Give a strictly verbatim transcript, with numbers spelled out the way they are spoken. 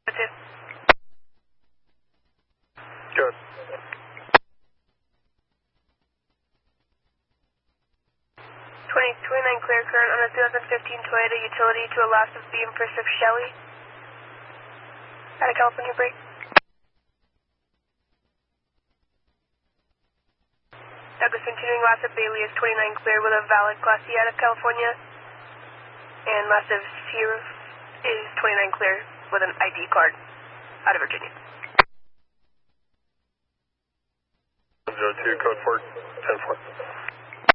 That's it. Good. twenty, twenty-nine clear current on a two thousand fifteen Toyota utility to a loss of beam for Swift Shelley. Out of California break. Douglas continuing loss of Bailey is twenty-nine clear with a valid Class C out of California. And loss of Sierra is twenty-nine clear with an I D card out of Virginia. zero two, code four, ten four.